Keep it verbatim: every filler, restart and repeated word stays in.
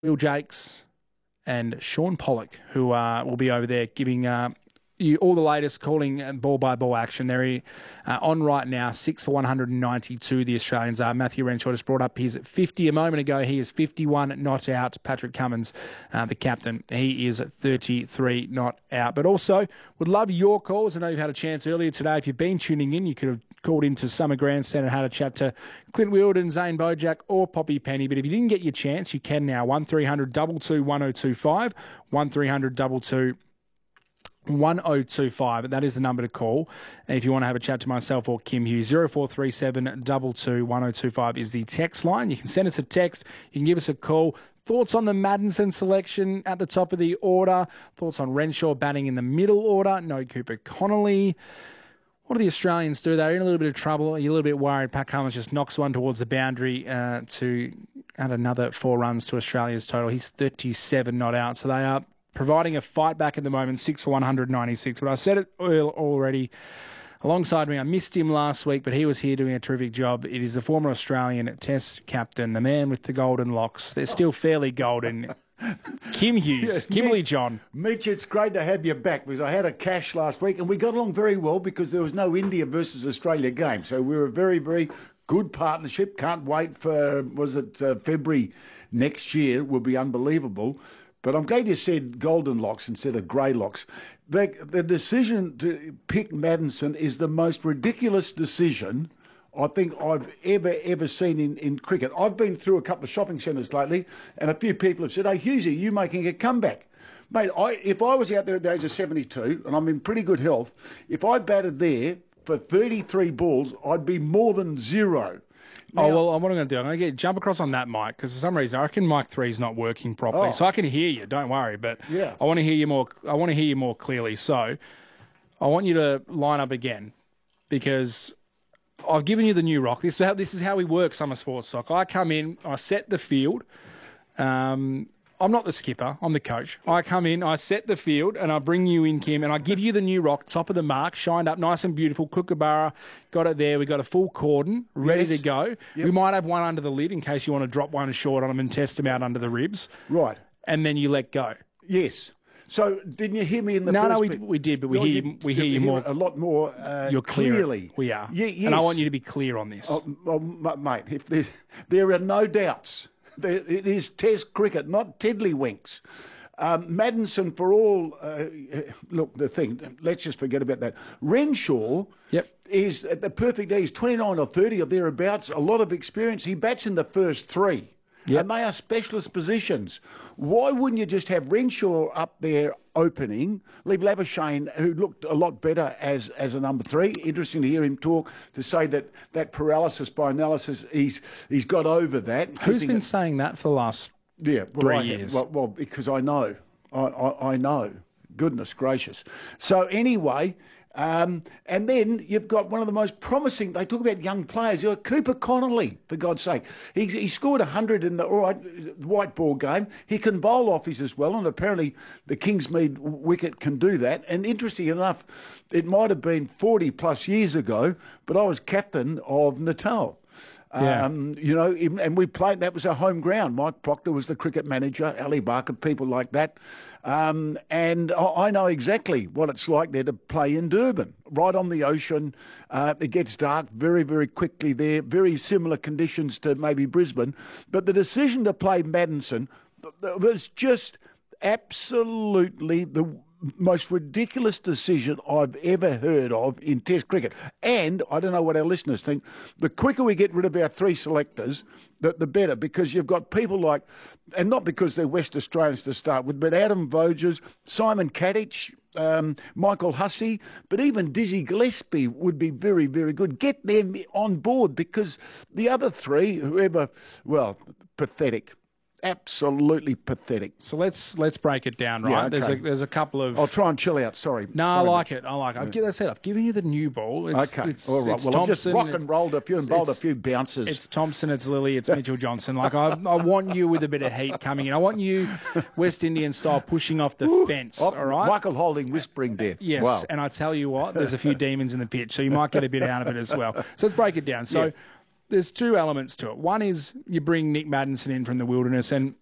Will Jakes and Sean Pollock, who uh, will be over there giving uh, you all the latest, calling ball-by-ball action. They're uh, on right now, six for one hundred ninety-two, the Australians are. Matthew Renshaw just brought up his fifty a moment ago. He is fifty-one not out. Patrick Cummins, uh, the captain, he is thirty-three not out. But also, would love your calls. I know you've had a chance earlier today. If you've been tuning in, you could have called into Summer Grandstand and had a chat to Clint Wilden, Zane Bojack or Poppy Penny. But if you didn't get your chance, you can now. one three hundred two two one oh two five, one three hundred two two one oh two five. That is the number to call. And if you want to have a chat to myself or Kim Hughes, zero four three seven two two one oh two five is the text line. You can send us a text. You can give us a call. Thoughts on the Maddinson selection at the top of the order. Thoughts on Renshaw batting in the middle order. No Cooper Connolly. What do the Australians do? They're in a little bit of trouble. You're a little bit worried. Pat Cummins just knocks one towards the boundary uh, to add another four runs to Australia's total. He's thirty-seven not out. So they are providing a fight back at the moment, six for one hundred ninety-six. But I said it already alongside me. I missed him last week, but he was here doing a terrific job. It is the former Australian Test captain, the man with the golden locks. They're still fairly golden. Kim Hughes, yeah, Kimberly John. Mitch, it's great to have you back because I had a cash last week and we got along very well because there was no India versus Australia game. So we were a very, very good partnership. Can't wait for, was it uh, February next year? It will be unbelievable. But I'm glad you said golden locks instead of grey locks. The, the decision to pick Maddinson is the most ridiculous decision I think I've ever, ever seen in, in cricket. I've been through a couple of shopping centres lately and a few people have said, hey, Hughesy, are you making a comeback? Mate, I, if I was out there at the age of seventy-two and I'm in pretty good health, if I batted there for thirty-three balls, I'd be more than zero. Now, oh, well, what I'm going to do, I'm going to get jump across on that mic because for some reason I reckon mic three is not working properly. Oh. So I can hear you, don't worry, but yeah. I want to hear you more. I want to hear you more clearly. So I want you to line up again because I've given you the new rock. This is how, this is how we work Summer Sports Talk. I come in, I set the field. Um, I'm not the skipper, I'm the coach. I come in, I set the field, and I bring you in, Kim, and I give you the new rock, top of the mark, shined up, nice and beautiful. Kookaburra, got it there. We got a full cordon, ready yes. to go. Yep. We might have one under the lid in case you want to drop one short on them and test them out under the ribs. Right. And then you let go. Yes. So didn't you hear me in the no, first no, we, bit? we did, but we no, hear you, we hear you more a lot more. Uh, you're clear, clearly. We are, yeah, yes. and I want you to be clear on this. Oh, oh, mate, if there, there are no doubts. There, it is Test cricket, not tiddlywinks. Um, Maddinson, for all uh, look, the thing. Let's just forget about that. Renshaw. Yep. Is at the perfect day. He's twenty-nine or thirty or thereabouts. A lot of experience. He bats in the first three. Yep. And they are specialist positions. Why wouldn't you just have Renshaw up there opening, leave Labuschagne, who looked a lot better as, as a number three? Interesting to hear him talk, to say that that paralysis by analysis, he's he's got over that. Who's been it, saying that for the last yeah, well, three I, years? Well, well, because I know. I, I, I know. Goodness gracious. So anyway... Um, and then you've got one of the most promising, they talk about young players, you've got Cooper Connolly, for God's sake. He, he scored one hundred in the all right, white ball game. He can bowl offies as well, and apparently the Kingsmead wicket can do that. And interesting enough, it might have been forty plus years ago, but I was captain of Natal. Yeah. Um, you know, and we played, that was our home ground. Mike Proctor was the cricket manager, Ali Barker, people like that. Um, and I know exactly what it's like there to play in Durban, right on the ocean. Uh, it gets dark very, very quickly there, very similar conditions to maybe Brisbane. But the decision to play Maddinson was just absolutely the most ridiculous decision I've ever heard of in Test cricket. And I don't know what our listeners think. The quicker we get rid of our three selectors, the, the better, because you've got people like, and not because they're West Australians to start with, but Adam Voges, Simon Kadich, um, Michael Hussey, but even Dizzy Gillespie would be very, very good. Get them on board, because the other three, whoever, well, pathetic. Absolutely pathetic. So let's let's break it down, right? Yeah, okay. There's a there's a couple of. I'll try and chill out. Sorry. No, Sorry, I like Mitch. it. I like it. I've, as I said, I've given you the new ball. It's, okay. It's, All right. it's well, Thompson, I've just rock and rolled a few and bowled a few bounces. It's Thompson. It's Lilly. It's Mitchell Johnson. Like I, I want you with a bit of heat coming in. I want you West Indian style pushing off the Ooh, fence. oh, all right. Michael Holding whispering death. Yes. Wow. And I tell you what, there's a few demons in the pitch, so you might get a bit out of it as well. So let's break it down. So. Yeah. There's two elements to it. One is you bring Nick Maddinson in from the Wilderness, and